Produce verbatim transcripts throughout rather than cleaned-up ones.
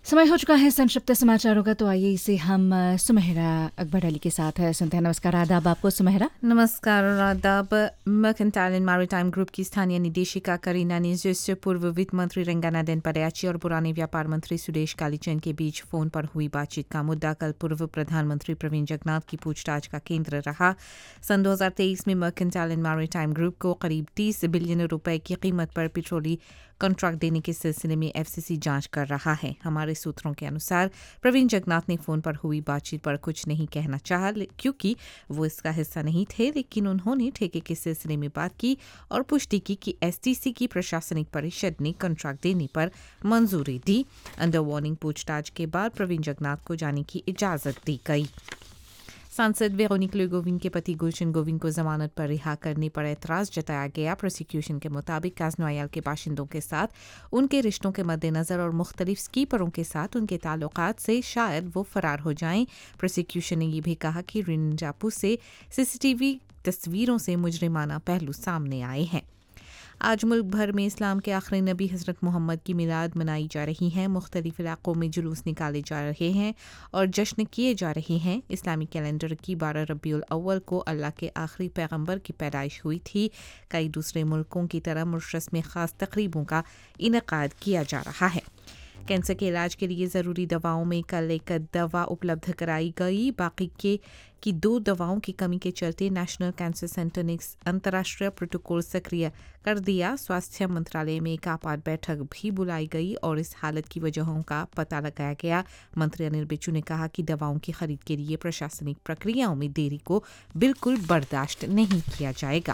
समय हो चुका है संक्षिप्त समाचारों का, तो आइए इसे हम सुमेहरा अकबर अली के साथ सुनते हैं। नमस्कार, आदाब आपको सुमेहरा। नमस्कार और आदाब। मर्केंटाइल एंड मैरीटाइम ग्रुप की स्थानीय निदेशिका करीना निजुस, पूर्व वित्त मंत्री रंगानाथन पड़याची और पुराने व्यापार मंत्री सुरेश कालीचंद के बीच फोन पर हुई बातचीत का मुद्दा कल पूर्व प्रधानमंत्री प्रवीण जगन्नाथ की पूछताछ का केंद्र रहा। सन दो हजार तेईस में मर्केंटाइल एंड मैरीटाइम ग्रुप को करीब तीस बिलियन रुपए की कीमत पर पेट्रोली कॉन्ट्रैक्ट देने के सिलसिले में एफसीसी जांच कर रहा है। हमारे सूत्रों के अनुसार प्रवीण जगन्नाथ ने फोन पर हुई बातचीत पर कुछ नहीं कहना चाहा क्योंकि वो इसका हिस्सा नहीं थे, लेकिन उन्होंने ठेके के सिलसिले में बात की और पुष्टि की कि एसटीसी की प्रशासनिक परिषद ने कॉन्ट्रैक्ट देने पर मंजूरी दी। अंडर वार्निंग पूछताछ के बाद प्रवीण जगन्नाथ को जाने की इजाजत दी गई। सांसद वेरोनिक लोगोविन के पति गुलशन गोविंद को जमानत पर रिहा करने पर एतराज जताया गया। प्रोसिक्यूशन के मुताबिक काजनोयाल के बाशिंदों के साथ उनके रिश्तों के मद्देनजर और मुख्तलिफ स्कीपरों के साथ उनके ताल्लुकात से शायद वो फरार हो जाएं। प्रोसिक्यूशन ने यह भी कहा कि रिंजापू से सीसीटीवी तस्वीरों से मुजरिमाना पहलू सामने आए हैं। आज मुल्क भर में इस्लाम के आखिरी नबी हज़रत मोहम्मद की मिलाद मनाई जा रही है। मुख्तलिफ इलाकों में जुलूस निकाले जा रहे हैं और जश्न किए जा रहे हैं। इस्लामी कैलेंडर की बारह रबीउल अव्वल को अल्लाह के आखिरी पैगंबर की पैदाइश हुई थी। कई दूसरे मुल्कों की तरह मुशर्रस में ख़ास तकरीबों का इनेकाद किया जा रहा है। कैंसर के इलाज के लिए ज़रूरी दवाओं में कल एक दवा उपलब्ध कराई गई। बाकी के की दो दवाओं की कमी के चलते नेशनल कैंसर सेंटर ने अंतर्राष्ट्रीय प्रोटोकॉल सक्रिय कर दिया। स्वास्थ्य मंत्रालय में एक आपात बैठक भी बुलाई गई और इस हालत की वजहों का पता लगाया गया। मंत्री अनिल बिच्चू ने कहा कि दवाओं की खरीद के लिए प्रशासनिक प्रक्रियाओं में देरी को बिल्कुल बर्दाश्त नहीं किया जाएगा।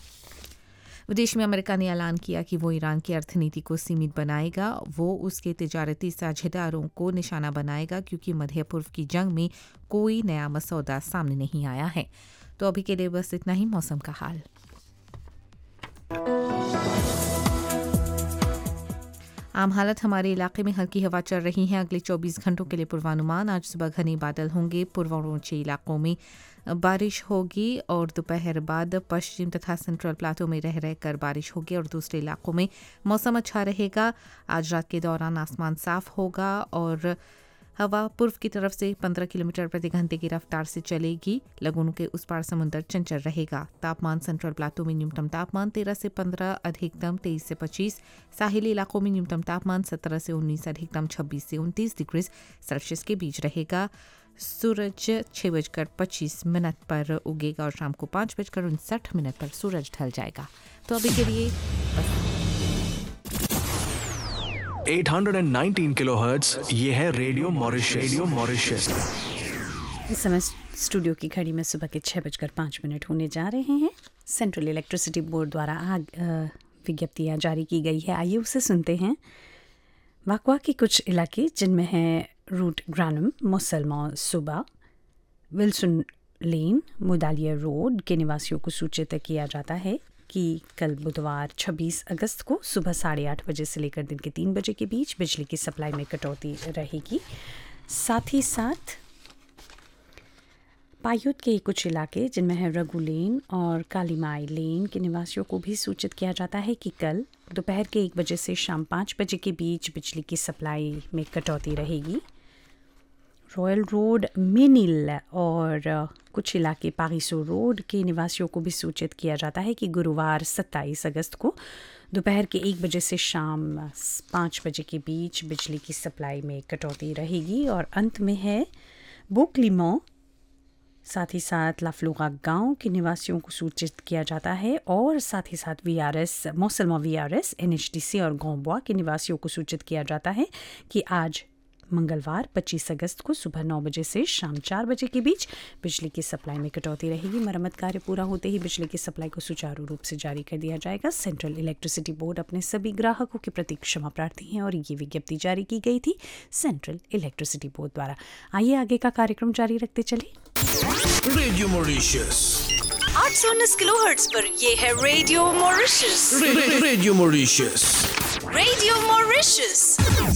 विदेश में अमेरिका ने ऐलान किया कि वो ईरान की अर्थनीति को सीमित बनाएगा। वो उसके तिजारती साझेदारों को निशाना बनाएगा क्योंकि मध्य पूर्व की जंग में कोई नया मसौदा सामने नहीं आया है। तो अभी के लिए बस इतना ही। मौसम का हाल। आम हालत हमारे इलाके में हल्की हवा चल रही है। अगले चौबीस घंटों के लिए पूर्वानुमान। आज सुबह घने बादल होंगे, पूर्व और ऊंचे इलाकों में बारिश होगी और दोपहर बाद पश्चिम तथा सेंट्रल प्लाटो में रह रहकर बारिश होगी और दूसरे इलाकों में मौसम अच्छा रहेगा। आज रात के दौरान आसमान साफ होगा और हवा पूर्व की तरफ से पंद्रह किलोमीटर प्रति घंटे की रफ्तार से चलेगी। लगोनों के उस पार समुद्र चंचल रहेगा। तापमान सेंट्रल प्लाटो में न्यूनतम तापमान तेरह से पंद्रह, अधिकतम तेईस से पच्चीस। साहिली इलाकों में न्यूनतम तापमान सत्रह से उन्नीस, अधिकतम छब्बीस से उनतीस डिग्री सेल्सियस के बीच रहेगा। सूरज छः बजकर पच्चीस मिनट पर उगेगा और शाम को पाँच बजकर उनसठ मिनट पर सूरज ढल जाएगा। तो अभी के लिए बस। आठ सौ उन्नीस किलोहर्ट्ज़, ये है रेडियो मॉरिशस। Radio Mauritius. इस समय स्टूडियो की घड़ी में सुबह के छः बजकर पाँच मिनट होने जा रहे हैं। सेंट्रल इलेक्ट्रिसिटी बोर्ड द्वारा आग विज्ञप्तियाँ जारी की गई है। आइए उसे सुनते हैं। वाकवा के कुछ इलाके जिनमें हैं रूट ग्रानम, मुसलमान सुबा, विल्सन लेन, मुदालिया रोड के निवासियों को सूचित किया जाता है कि कल बुधवार छब्बीस अगस्त को सुबह साढ़े आठ बजे से लेकर दिन के तीन बजे के बीच बिजली की सप्लाई में कटौती रहेगी। साथ ही साथ पायुत के कुछ इलाके जिनमें है रघु लेन और कालीमाई लेन के निवासियों को भी सूचित किया जाता है कि कल दोपहर के एक बजे से शाम पाँच बजे के बीच बिजली की सप्लाई में कटौती रहेगी। रॉयल रोड, मिनिल और कुछ इलाके पारिसो रोड के निवासियों को भी सूचित किया जाता है कि गुरुवार सत्ताईस अगस्त को दोपहर के एक बजे से शाम पाँच बजे के बीच बिजली की सप्लाई में कटौती रहेगी। और अंत में है बोकलिमो, साथ ही साथ लाफ्लोगा गांव के निवासियों को सूचित किया जाता है और साथ ही साथ वीआरएस, मौसलमा वीआरएस, एनएचडीसी और गोंबुआ के निवासियों को सूचित किया जाता है कि आज मंगलवार पच्चीस अगस्त को सुबह नौ बजे से शाम चार बजे के बीच बिजली की सप्लाई में कटौती रहेगी। मरम्मत कार्य पूरा होते ही बिजली की सप्लाई को सुचारू रूप से जारी कर दिया जाएगा। सेंट्रल इलेक्ट्रिसिटी बोर्ड अपने सभी ग्राहकों के प्रति क्षमा प्रार्थी हैं और ये विज्ञप्ति जारी की गई थी सेंट्रल इलेक्ट्रिसिटी बोर्ड द्वारा। आइए आगे का कार्यक्रम जारी रखते चले। रेडियो मॉरिशस आठ सौ उन्नीस किलोहर्ट्ज़ पर ये है radio Mauritius. Radio Mauritius. Radio Mauritius.